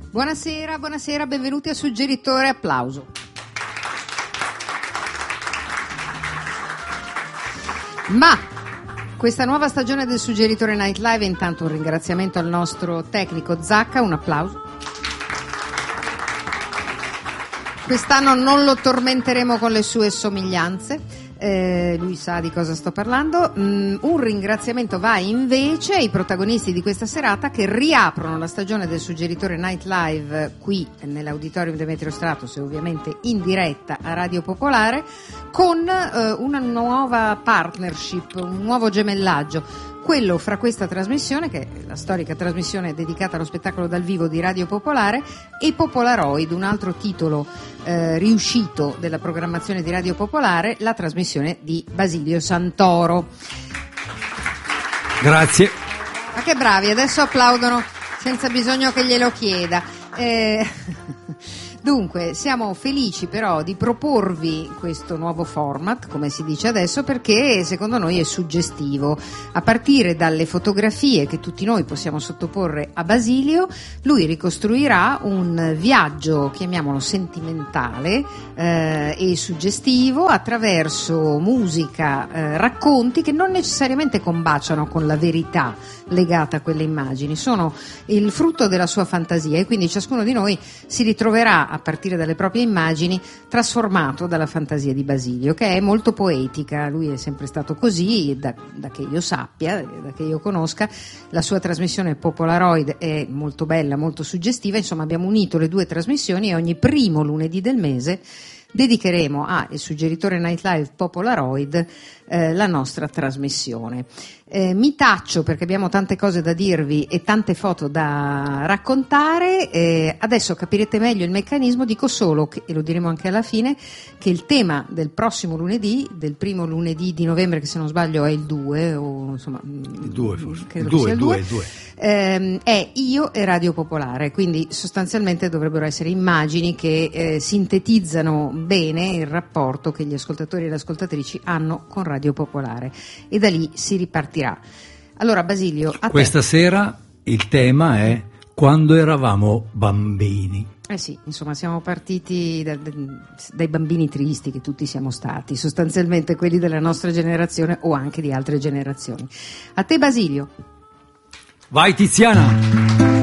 Buonasera, buonasera, benvenuti a Suggeritore, applauso. Ma questa nuova stagione del Suggeritore Night Live, intanto un ringraziamento al nostro tecnico Zacca, un applauso. Quest'anno non lo tormenteremo con le sue somiglianze. Lui sa di cosa sto parlando. Un ringraziamento va invece ai protagonisti di questa serata che riaprono la stagione del Suggeritore Night Live qui nell'Auditorium Demetrio Stratos e ovviamente in diretta a Radio Popolare con una nuova partnership, un nuovo gemellaggio, quello fra questa trasmissione, che è la storica trasmissione dedicata allo spettacolo dal vivo di Radio Popolare, e Popolaroid, un altro titolo riuscito della programmazione di Radio Popolare, la trasmissione di Basilio Santoro. Grazie. Ma che bravi, adesso applaudono senza bisogno che glielo chieda. Dunque, siamo felici però di proporvi questo nuovo format, come si dice adesso, perché secondo noi è suggestivo. A partire dalle fotografie che tutti noi possiamo sottoporre a Basilio, lui ricostruirà un viaggio, chiamiamolo sentimentale e suggestivo, attraverso musica, racconti che non necessariamente combaciano con la verità legata a quelle immagini, sono il frutto della sua fantasia, e quindi ciascuno di noi si ritroverà a partire dalle proprie immagini trasformato dalla fantasia di Basilio, che è molto poetica. Lui è sempre stato così, da che io sappia, da che io conosca. La sua trasmissione Popolaroid è molto bella, molto suggestiva. Insomma, abbiamo unito le due trasmissioni e ogni primo lunedì del mese dedicheremo a Il Suggeritore Night Live Popolaroid la nostra trasmissione. Mi taccio perché abbiamo tante cose da dirvi e tante foto da raccontare. Adesso capirete meglio il meccanismo. Dico solo, e lo diremo anche alla fine, che il tema del prossimo lunedì, del primo lunedì di novembre, che se non sbaglio è il 2, o insomma il 2 forse, il 2, è Io e Radio Popolare, quindi sostanzialmente dovrebbero essere immagini che sintetizzano bene il rapporto che gli ascoltatori e le ascoltatrici hanno con Radio Popolare, e da lì si ripartirà. Allora Basilio, questa sera il tema è quando eravamo bambini. Sì, insomma siamo partiti dai bambini tristi che tutti siamo stati, sostanzialmente quelli della nostra generazione o anche di altre generazioni. A te Basilio. Vai Tiziana.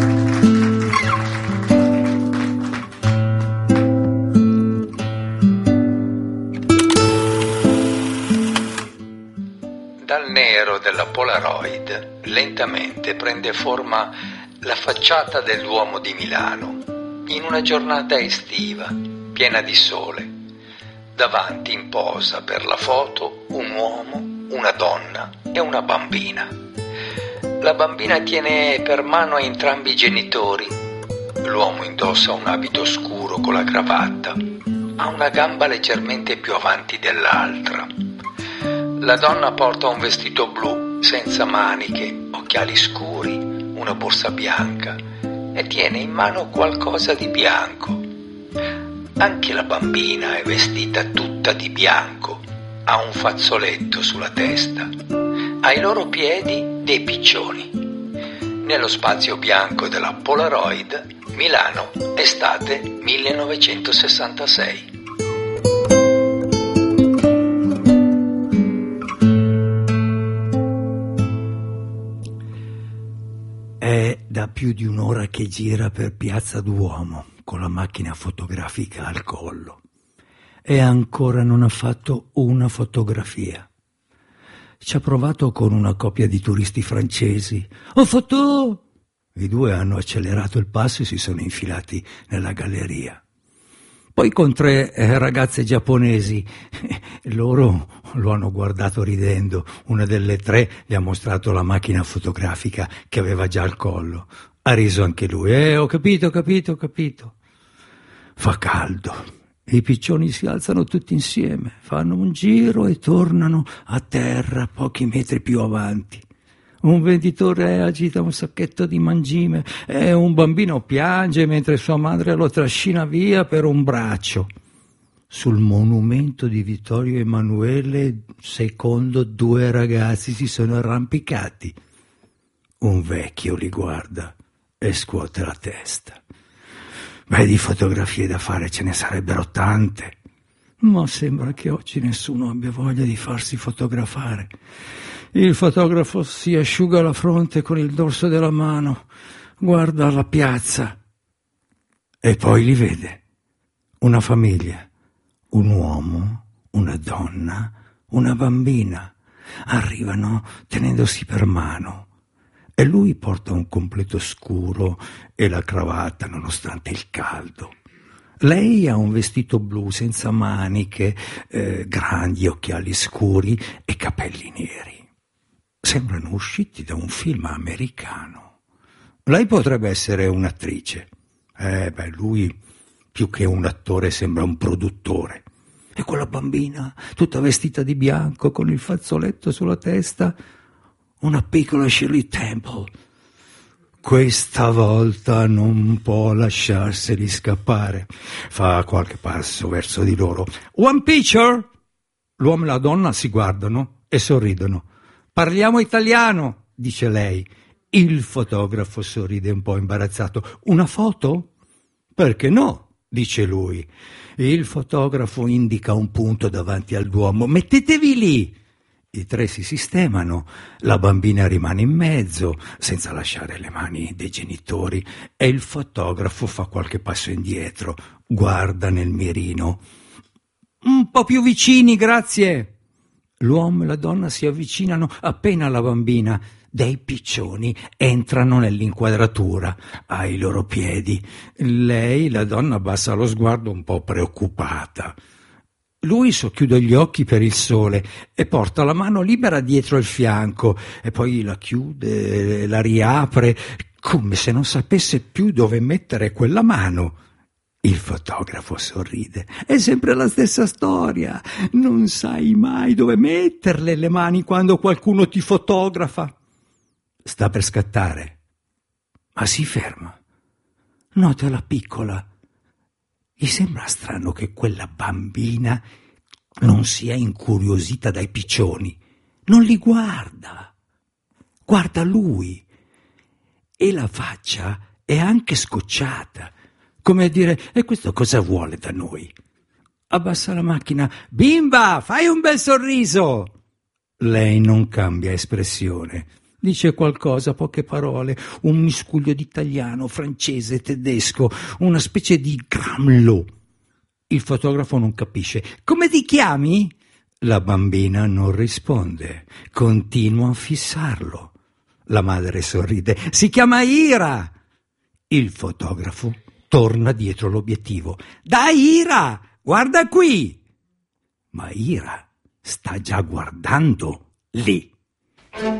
Dal nero della Polaroid lentamente prende forma la facciata dell'uomo di Milano, in una giornata estiva, piena di sole. Davanti in posa per la foto un uomo, una donna e una bambina. La bambina tiene per mano entrambi i genitori. L'uomo indossa un abito scuro con la cravatta, ha una gamba leggermente più avanti dell'altra. La donna porta un vestito blu senza maniche, occhiali scuri, una borsa bianca e tiene in mano qualcosa di bianco. Anche la bambina è vestita tutta di bianco, ha un fazzoletto sulla testa, ai loro piedi dei piccioni. Nello spazio bianco della Polaroid, Milano, estate 1966. È da più di un'ora che gira per Piazza Duomo con la macchina fotografica al collo e ancora non ha fatto una fotografia. Ci ha provato con una coppia di turisti francesi. Oh, foto! I due hanno accelerato il passo e si sono infilati nella galleria. Poi con 3 ragazze giapponesi. Loro lo hanno guardato ridendo. Una delle 3 gli ha mostrato la macchina fotografica che aveva già al collo. Ha riso anche lui. Ho capito. Fa caldo. I piccioni si alzano tutti insieme, fanno un giro e tornano a terra pochi metri più avanti. Un venditore agita un sacchetto di mangime e un bambino piange mentre sua madre lo trascina via per un braccio. Sul monumento di Vittorio Emanuele II 2 ragazzi si sono arrampicati. Un vecchio li guarda e scuote la testa. Beh, di fotografie da fare ce ne sarebbero tante, ma sembra che oggi nessuno abbia voglia di farsi fotografare. Il fotografo si asciuga la fronte con il dorso della mano, guarda la piazza e poi li vede. Una famiglia, un uomo, una donna, una bambina. Arrivano tenendosi per mano e lui porta un completo scuro e la cravatta nonostante il caldo. Lei ha un vestito blu senza maniche, grandi occhiali scuri e capelli neri. Sembrano usciti da un film americano. Lei potrebbe essere un'attrice. Lui più che un attore sembra un produttore. E quella bambina, tutta vestita di bianco, con il fazzoletto sulla testa, una piccola Shirley Temple. Questa volta non può lasciarseli scappare. Fa qualche passo verso di loro. One picture? L'uomo e la donna si guardano e sorridono. Parliamo italiano, dice lei. Il fotografo sorride un po' imbarazzato. Una foto? Perché no, dice lui. Il fotografo indica un punto davanti al Duomo. Mettetevi lì! I tre si sistemano, la bambina rimane in mezzo, senza lasciare le mani dei genitori, e il fotografo fa qualche passo indietro, guarda nel mirino. Un po' più vicini, grazie! L'uomo e la donna si avvicinano appena la bambina. Dei piccioni entrano nell'inquadratura ai loro piedi. Lei, la donna, abbassa lo sguardo un po' preoccupata. Lui socchiude gli occhi per il sole e porta la mano libera dietro il fianco e poi la chiude, la riapre, come se non sapesse più dove mettere quella mano. Il fotografo sorride. È sempre la stessa storia. Non sai mai dove metterle le mani quando qualcuno ti fotografa. Sta per scattare, ma si ferma. Nota la piccola. Gli sembra strano che quella bambina non sia incuriosita dai piccioni. Non li guarda. Guarda lui. E la faccia è anche scocciata. Come a dire, e questo cosa vuole da noi? Abbassa la macchina. Bimba, fai un bel sorriso! Lei non cambia espressione. Dice qualcosa, poche parole, un miscuglio di italiano, francese, tedesco, una specie di gramlo. Il fotografo non capisce. Come ti chiami? La bambina non risponde, continua a fissarlo. La madre sorride. Si chiama Ira. Il fotografo torna dietro l'obiettivo. Dai Ira, guarda qui. Ma Ira sta già guardando lì.